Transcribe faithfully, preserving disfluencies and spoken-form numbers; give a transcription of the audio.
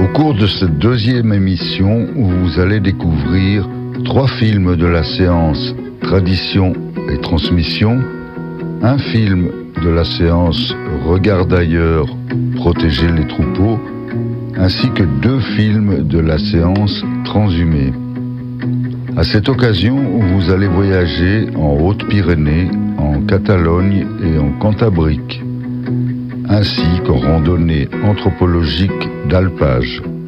cours de cette deuxième émission, vous allez découvrir trois films de la séance Tradition et Transmission, un film de la séance Regarde ailleurs, protéger les troupeaux, ainsi que deux films de la séance Transhumé. À cette occasion, vous allez voyager en Haute-Pyrénées, en Catalogne et en Cantabrique, ainsi qu'en randonnée anthropologique d'alpage.